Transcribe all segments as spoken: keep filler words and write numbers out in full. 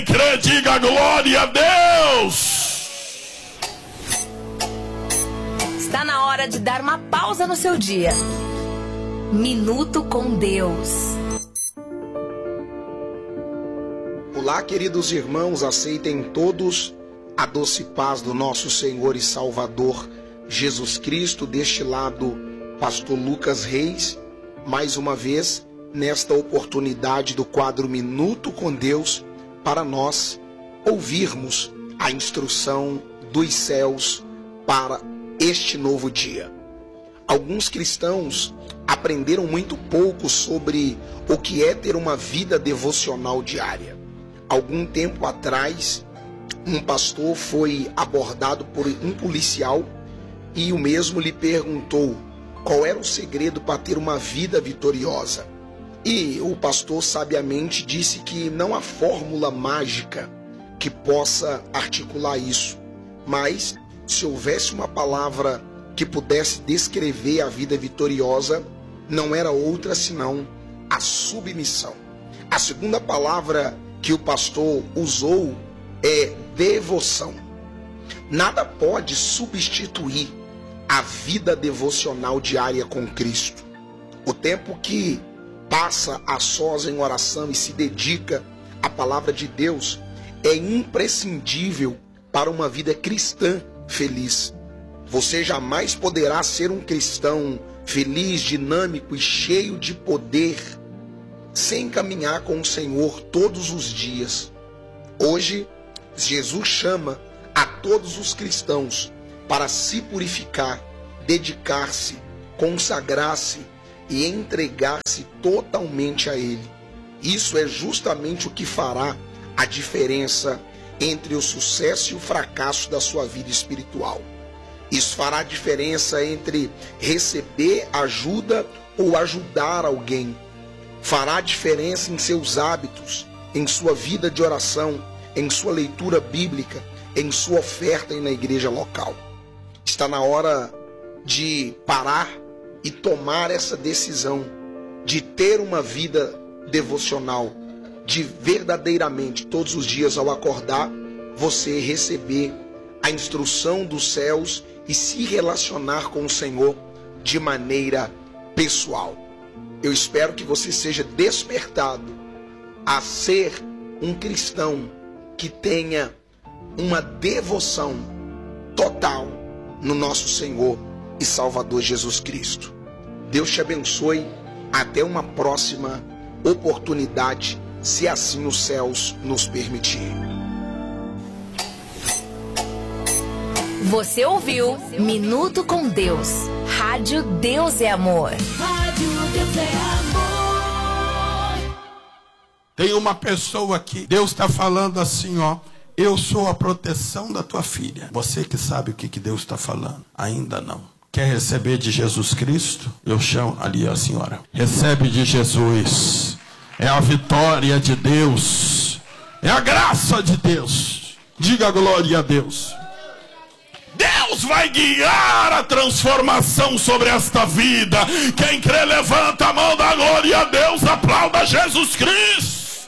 Crê, diga glória a Deus. Está na hora de dar uma pausa no seu dia. Minuto com Deus. Olá, queridos irmãos, aceitem todos a doce paz do nosso Senhor e Salvador Jesus Cristo. Deste lado, pastor Lucas Reis, mais uma vez, nesta oportunidade do quadro Minuto com Deus, para nós ouvirmos a instrução dos céus para este novo dia. Alguns cristãos aprenderam muito pouco sobre o que é ter uma vida devocional diária. Algum tempo atrás, um pastor foi abordado por um policial e o mesmo lhe perguntou qual era o segredo para ter uma vida vitoriosa. E o pastor sabiamente disse que não há fórmula mágica que possa articular isso, mas se houvesse uma palavra que pudesse descrever a vida vitoriosa, não era outra senão a submissão. A segunda palavra que o pastor usou é devoção. Nada pode substituir a vida devocional diária com Cristo. O tempo que passa a sós em oração e se dedica à palavra de Deus é imprescindível para uma vida cristã feliz. Você jamais poderá ser um cristão feliz, dinâmico e cheio de poder sem caminhar com o Senhor todos os dias. Hoje, Jesus chama a todos os cristãos para se purificar, dedicar-se, consagrar-se e entregar-se totalmente a Ele. Isso é justamente o que fará a diferença entre o sucesso e o fracasso da sua vida espiritual. Isso fará a diferença entre receber ajuda ou ajudar alguém. Fará a diferença em seus hábitos, em sua vida de oração, em sua leitura bíblica, em sua oferta e na igreja local. Está na hora de parar e tomar essa decisão de ter uma vida devocional, de verdadeiramente todos os dias ao acordar você receber a instrução dos céus e se relacionar com o Senhor de maneira pessoal. Eu espero que você seja despertado a ser um cristão que tenha uma devoção total no nosso Senhor e Salvador Jesus Cristo. Deus te abençoe. Até uma próxima oportunidade, se assim os céus nos permitir. Você ouviu Minuto com Deus. Rádio Deus é Amor. Rádio Deus é Amor. Tem uma pessoa aqui, Deus está falando assim, ó. Eu sou a proteção da tua filha. Você que sabe o que, que Deus está falando? Ainda não. Quer receber de Jesus Cristo? Eu chamo ali a senhora. Recebe de Jesus. É a vitória de Deus. É a graça de Deus. Diga glória a Deus. Deus vai guiar a transformação sobre esta vida. Quem crê, levanta a mão, dá glória a Deus, aplauda Jesus Cristo.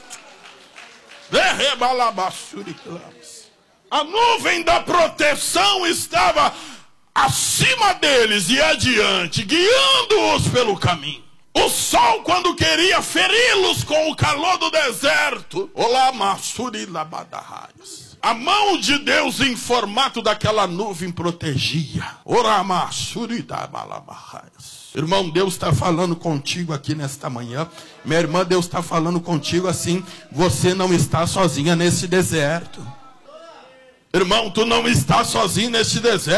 A nuvem da proteção estava acima deles e adiante, guiando-os pelo caminho. O sol, quando queria feri-los com o calor do deserto, a mão de Deus em formato daquela nuvem protegia. Irmão, Deus está falando contigo aqui nesta manhã. Minha irmã, Deus está falando contigo assim. Você não está sozinha nesse deserto. Irmão, tu não está sozinho nesse deserto.